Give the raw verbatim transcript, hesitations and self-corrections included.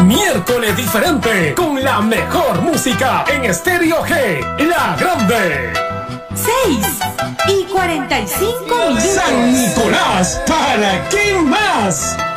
miércoles diferente con la mejor música en Estéreo G, La Grande. seis y cuarenta y cinco minutos. San Nicolás, ¿para qué más?